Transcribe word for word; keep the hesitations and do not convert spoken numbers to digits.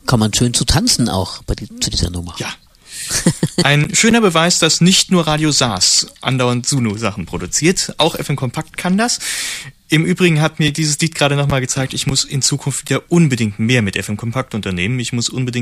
kann man schön zu tanzen auch bei die, zu dieser Nummer. Ja. Ein schöner Beweis, dass nicht nur Radio Saas andauernd Sunu-Sachen produziert, auch F M Kompakt kann das. Im Übrigen hat mir dieses Lied gerade nochmal gezeigt, ich muss in Zukunft wieder unbedingt mehr mit F M Kompakt unternehmen. Ich muss unbedingt